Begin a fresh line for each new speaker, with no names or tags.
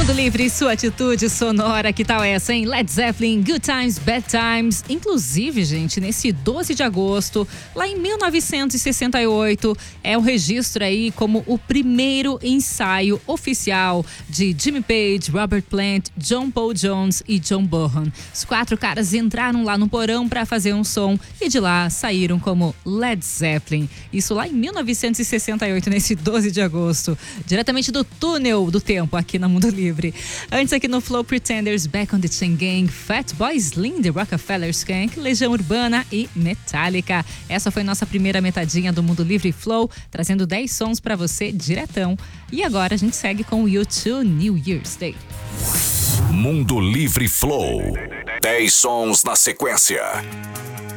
Mundo Livre, sua atitude sonora, que tal essa, hein? Led Zeppelin, Good Times, Bad Times. Inclusive, gente, nesse 12 de agosto, lá em 1968, é o registro aí como o primeiro ensaio oficial de Jimmy Page, Robert Plant, John Paul Jones e John Bonham. Os 4 caras entraram lá no porão para fazer um som e de lá saíram como Led Zeppelin. Isso lá em 1968, nesse 12 de agosto, diretamente do túnel do tempo aqui na Mundo Livre. Antes aqui no Flow, Pretenders, Back on the Chain Gang, Fatboy Slim, The Rockefeller Skank, Legião Urbana e Metallica. Essa foi nossa primeira metadinha do Mundo Livre Flow, trazendo 10 sons pra você diretão. E agora a gente segue com o U2 New Year's Day.
Mundo Livre Flow. 10 sons na sequência.